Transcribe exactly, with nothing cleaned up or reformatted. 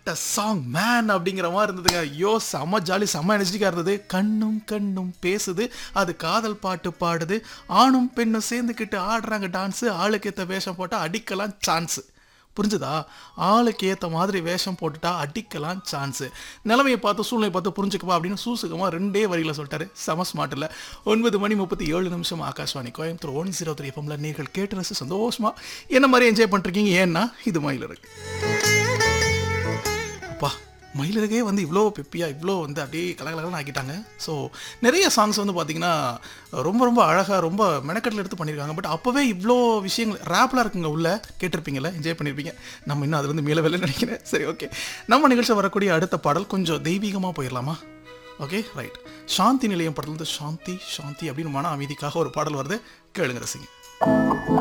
What a song man அப்படிங்கிற மாதிரி இருந்ததுங்க. ஐயோ செம்ம ஜாலி, செம்ம எனர்ஜிட்டிக்காக இருந்தது. கண்ணும் கண்ணும் பேசுது, அது காதல் பாட்டு பாடுது, ஆணும் பெண்ணும் சேர்ந்துக்கிட்டு ஆடுறாங்க டான்ஸு, ஆளுக்கு ஏற்ற வேஷம் போட்டால் அடிக்கலாம் சான்ஸு. புரிஞ்சுதா? ஆளுக்கு ஏற்ற மாதிரி வேஷம் போட்டுட்டா அடிக்கலாம் சான்ஸு. நிலைமையை பார்த்து சூழ்நிலை பார்த்து புரிஞ்சுக்கப்பா அப்படின்னு சூசுகமாக ரெண்டே வரியில் சொல்லிட்டாரு. செம ஸ்மார்ட் இல்லை? ஒன்பது மணி முப்பத்தி ஏழு நிமிஷம் Akashvani Coimbatore one zero three எஃப்எம்ல நீங்கள் கேட்டு ரசி சந்தோஷமா என்ன மாதிரி என்ஜாய் பண்ணிருக்கீங்க. ஏன்னா இது மயிலிறகு. அப்பா, மயிலிறகே வந்து இவ்வளோ பெப்பியாக இவ்வளோ வந்து அப்படியே கலகலகலன்னு ஆக்கிட்டாங்க. ஸோ நிறைய சாங்ஸ் வந்து பார்த்திங்கன்னா ரொம்ப ரொம்ப அழகாக ரொம்ப மெனக்கட்டில் எடுத்து பண்ணியிருக்காங்க. பட் அப்போவே இவ்வளோ விஷயங்கள் ரேப்லாம் இருக்குங்க உள்ளே, கேட்டிருப்பீங்கள்ல, என்ஜாய் பண்ணியிருப்பீங்க. நம்ம இன்னும் அதுலேருந்து மேலே வேலை நினைக்கிறேன். சரி, ஓகே, நம்ம நிகழ்ச்சி வரக்கூடிய அடுத்த பாடல் கொஞ்சம் தெய்வீகமாக போயிடலாமா? Okay, right. சாந்தி நிலையம் படத்துலேருந்து சாந்தி சாந்தி அப்படின்னு மன அமைதிக்காக ஒரு பாடல் வருது, கேளுங்க ரசிங்க.